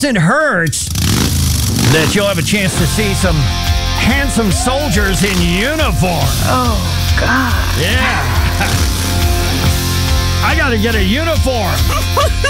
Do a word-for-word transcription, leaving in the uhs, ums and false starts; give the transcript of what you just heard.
It hurts that you'll have a chance to see some handsome soldiers in uniform. Oh, God. Yeah. I got to get a uniform.